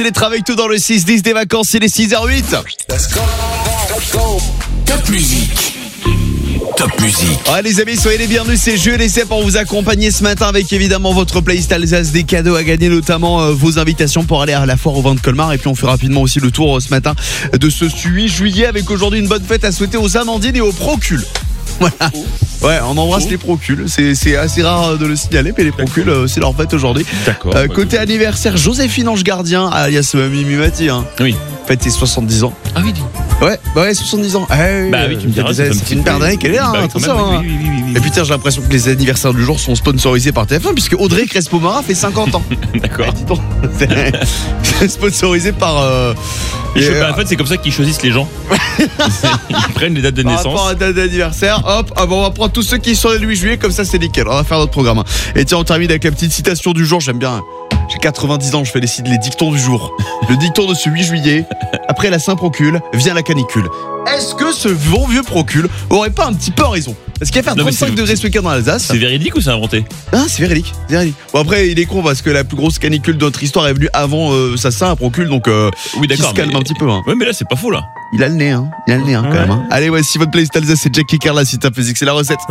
Les travaille tout dans le 6-10 des vacances, il est 6h08. Top musique. Top musique. Ouais, les amis, soyez les bienvenus, c'est Jules et c'est pour vous accompagner ce matin avec évidemment votre playlist Alsace, des cadeaux à gagner, notamment vos invitations pour aller à la foire au vin de Colmar. Et puis on fait rapidement aussi le tour ce matin de ce 8 juillet avec aujourd'hui une bonne fête à souhaiter aux Amandines et aux Procules. Voilà. Ouais, on embrasse les Procules. C'est assez rare de le signaler, mais les Procules, c'est leur fête aujourd'hui. D'accord. Côté anniversaire, Joséphine Ange Gardien, alias Mimi Mati, hein. Oui. Fête ses 70 ans. Ah oui. Ouais, 70 ans. Bah oui, tu me diras. C'est une paire d'années qu'elle est là, tout ça. Hein. Oui. Et puis tiens, j'ai l'impression que les anniversaires du jour sont sponsorisés par TF1 puisque Audrey Crespo-Mara fait 50 ans. D'accord. Dis donc, c'est sponsorisé par. En fait, c'est comme ça qu'ils choisissent les gens. Ils prennent les dates de Par naissance. rapport à la date d'anniversaire, hop, on va prendre tous ceux qui sont le 8 juillet, comme ça c'est nickel. On va faire notre programme. Et tiens, on termine avec la petite citation du jour, j'aime bien. J'ai 90 ans, je fais les dictons du jour. Le dicton de ce 8 juillet, après la Saint-Procule, vient la canicule. Est-ce que ce bon vieux Procule aurait pas un petit peu raison? Est-ce qu'il va faire 35 degrés ce week-end dans l'Alsace? C'est véridique ou c'est inventé? Ah, c'est véridique. Bon, après, il est con parce que la plus grosse canicule de notre histoire est venue avant sa Saint-Procule, donc Oui, d'accord. il se calme un petit peu. Hein. Ouais, mais là, c'est pas faux, là. Il a le nez, quand même. Hein. Allez, voici votre playlist Alsace, c'est Jackie Carla, si t'as fait, c'est la recette.